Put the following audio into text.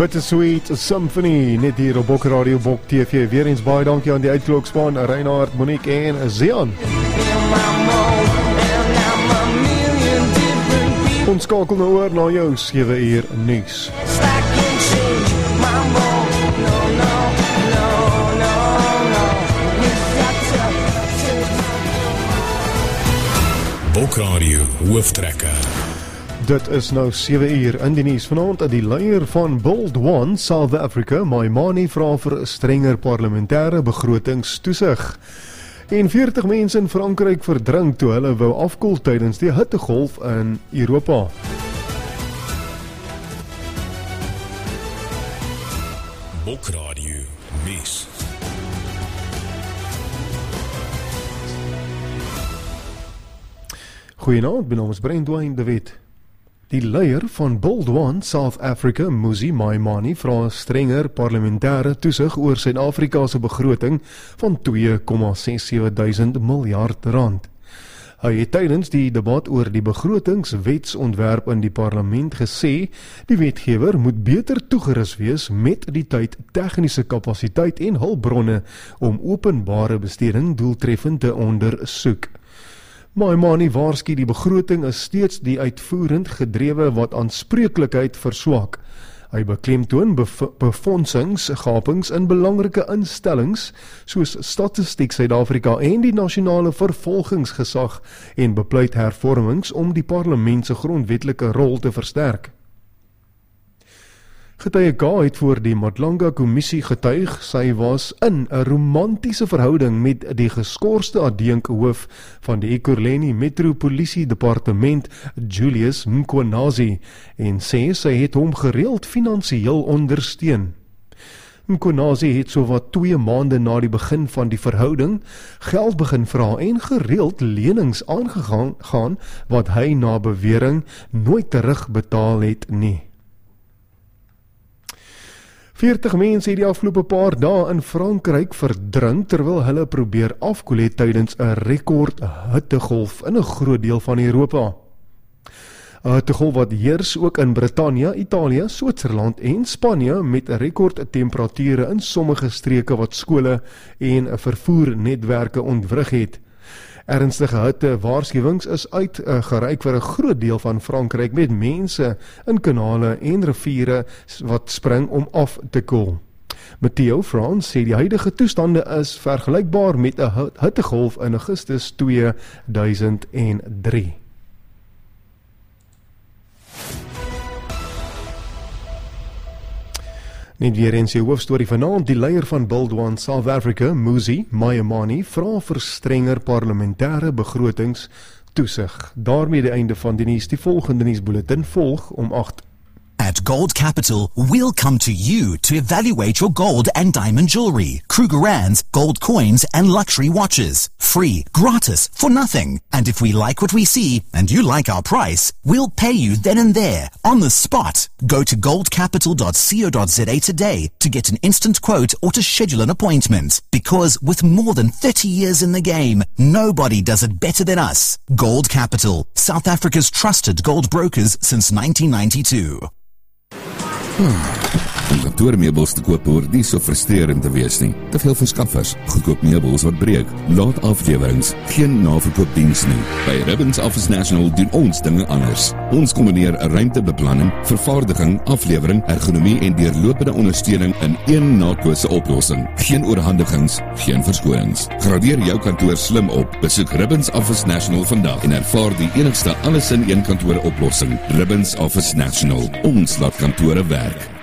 Bittersweet Symphony, net hier op Bok Radio, Bok TV. Weer eens baie dankie aan die uitklokspan, Reinhard, Monique en Zian. Ons skakel nou oor na jou 7 uur nuus. Bok Radio hooftrekker. Dit is nou 7 uur in die nuus vanaand. Die leier van Bold One, South Africa, Maimane, vra vir 'n strenger parlementêre begrotingstoesig. En 40 mense in Frankryk verdrink toe hulle wou afkoel tydens die hittegolf in Europa. Bok Radio nuus. Goeienaand, my naam is Brandwyn de Wet. Die leier van Bold One, South Africa, Mmusi Maimane, vra strenger parlementêre toesig oor Suid-Afrika se begroting van 2,67 miljard rand. Hy het tydens die debat oor die begrotingswetsontwerp in die parlement gesê, die wetgewer moet beter toegerus wees met die tyd, tegniese kapasiteit en hulpbronne om openbare besteding doeltreffend te ondersoek. Maimane waarsku die begroting is steeds die uitvoerend gedrewe wat aanspreeklikheid verswak. Hy beklemtoon befondsingsgapings in belangrike instellings soos Statistiek Suid-Afrika en die Nasionale Vervolgingsgesag en bepleit hervormings om die parlement se grondwetlike rol te versterk. Getuie K het voor die Madlanga-kommissie getuig, sy was in 'n romantiese verhouding met die geskorste adjunkhoof van die Ekurhuleni Metropolisie Departement, Julius Mkhwanazi, en sê sy het hom gereeld finansiëel ondersteun. Mkhwanazi het sowat 2 maande na die begin van die verhouding geld begin vra en gereeld lenings aangegaan wat hy na bewering nooit terugbetaal het nie. 40 mense het die afgelope paar dae in Frankryk verdrink terwyl hulle probeer afkoel het tydens 'n rekord hittegolf in 'n groot deel van Europa. 'n Hittegolf wat heers ook in Brittanje, Italië, Switserland en Spanje met rekordtemperature in sommige streke wat skole en vervoernetwerke ontwrig het. Ernstige hittewaarskuwings is uitgereik vir 'n groot deel van Frankryk met mense in kanale en riviere wat spring om af te koel. Meteo France sê die huidige toestande is vergelykbaar met 'n hittegolf in Augustus 2003. Net weer eens die hoofstorie vanaand, die leier van Bold One South Africa, Mmusi Maimane, vra vir strenger parlementêre begrotingstoesig. Daarmee die einde van die nuus. Die volgende nuusbulletin volg om 8. At Gold Capital, we'll come to you to evaluate your gold and diamond jewelry, Krugerrands, gold coins and luxury watches. Free, gratis, for nothing. And if we like what we see and you like our price, we'll pay you then and there, on the spot. Go to goldcapital.co.za today to get an instant quote or to schedule an appointment. Because with more than 30 years in the game, nobody does it better than us. Gold Capital, South Africa's trusted gold brokers since 1992. Om kantoormeubels te koop hoort nie so frustrerend te wees nie. Te veel verskaffers, goedkoop meubels wat breek, laat aflewerings, geen naverkoopdiens nie. By Ribbons Office National doen ons dinge anders. Ons kombineer ruimtebeplanning, vervaardiging, aflewering, ergonomie en deurlopende ondersteuning in een nakose oplossing. Geen oorhandigings, geen verskonings. Gradeer jou kantoor slim op. Besoek Ribbons Office National vandag en ervaar die enigste alles in een kantoor oplossing. Ribbons Office National. Ons laat kantore werk.